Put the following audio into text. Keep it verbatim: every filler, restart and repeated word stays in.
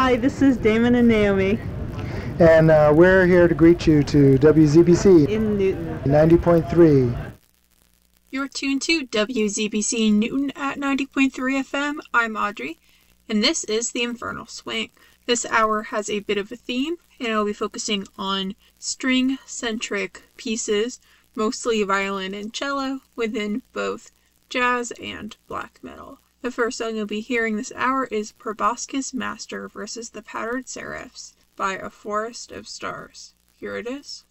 Hi, this is Damon and Naomi And uh, we're here to greet you to W Z B C in Newton. ninety point three. You're tuned to W Z B C Newton at ninety point three F M. I'm Audrey, and this is the Infernal Swing. This hour has a bit of a theme, and I'll be focusing on string-centric pieces, mostly violin and cello, within both jazz and black metal. The first song you'll be hearing this hour is Proboscis Master versus the Powdered Seraphs by A Forest of Stars. Here it is.